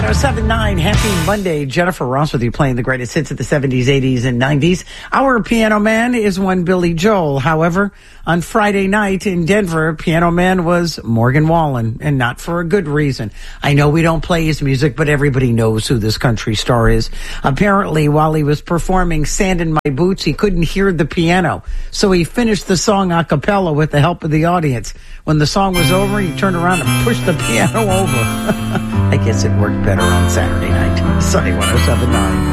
1079, happy Monday. Jennifer Ross with you playing the greatest hits of the 70s, 80s, and 90s. Our piano man is one Billy Joel. However, on Friday night in Denver, piano man was Morgan Wallen, and not for a good reason. I know we don't play his music, but everybody knows who this country star is. Apparently, while he was performing Sand in My Boots, he couldn't hear the piano, so he finished the song a cappella with the help of the audience. When the song was over, he turned around and pushed the piano over. I guess it worked better on Saturday night. Sunny 107.9.